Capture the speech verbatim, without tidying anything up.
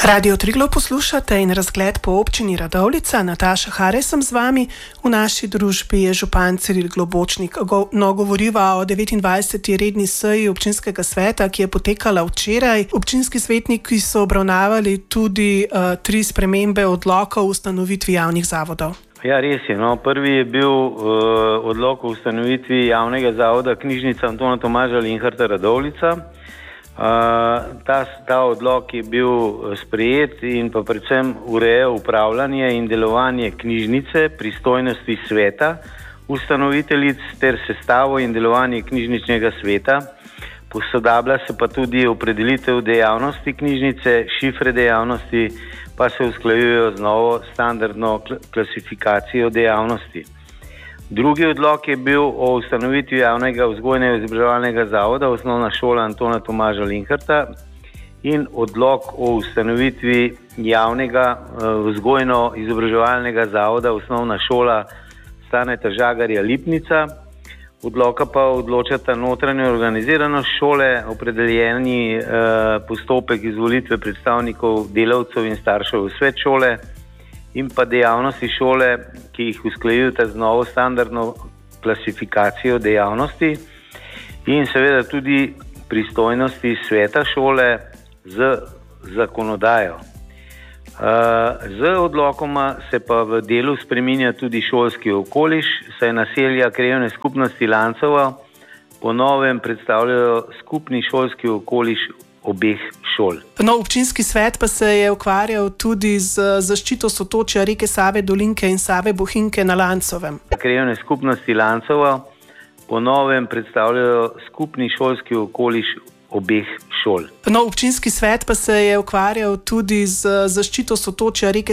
Radio Triglav poslušate in razgled po občini Radovljica. Nataša Hare sem z vami. V naši družbi je župan Ciril Globočnik. No, govoriva o devetindvajseti redni seji občinskega sveta, ki je potekala včeraj. Občinski svetniki so obravnavali tudi uh, tri spremembe odloka o ustanovitvi javnih zavodov. Ja, res je. No. Prvi je bil uh, odlok o ustanovitvi javnega zavoda Knjižnica Antona Tomaža Linharta Radovljica. Uh, ta, ta odlok je bil sprejet in pa predvsem ureja upravljanje in delovanje knjižnice, pristojnosti sveta, ustanoviteljic ter sestavo in delovanje knjižničnega sveta. Posodablja se pa tudi opredelitev dejavnosti knjižnice, šifre dejavnosti pa se usklajujejo z novo standardno klasifikacijo dejavnosti. Drugi odlok je bil o ustanovitvi javnega vzgojnega izobraževalnega zavoda Osnovna šola Antona Tomaža Linharta in odlok o ustanovitvi javnega vzgojno izobraževalnega zavoda Osnovna šola Staneta Žagarja Lipnica. Odloka pa odločata notranje organiziranost šole, opredeljeni eh, postopek izvolitve predstavnikov delavcev in staršev v svet šole in pa dejavnosti šole, ki jih usklajujeta z novo standardno klasifikacijo dejavnosti in seveda tudi pristojnosti sveta šole z zakonodajo. Z odlokoma se pa v delu spreminja tudi šolski okoliš, saj naselja krajevne skupnosti Lancova po novem predstavljajo skupni šolski okoliš obeh šol. No, občinski svet pa se je ukvarjal tudi z zaščito sotočja reke Save Dolinke in Save Bohinke na Lancovem. Krajevne skupnosti Lancova po novem predstavljajo skupni šolski okoliš obeh šol. No, občinski svet pa se je ukvarjal tudi z zaščito sotočja reke